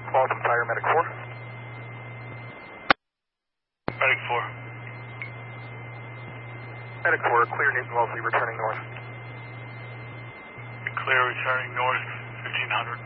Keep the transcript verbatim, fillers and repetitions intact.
Quality Fire Medic four. Medic four. Medic four, clear Newton Wellesley, returning north. Clear returning north, fifteen hundred.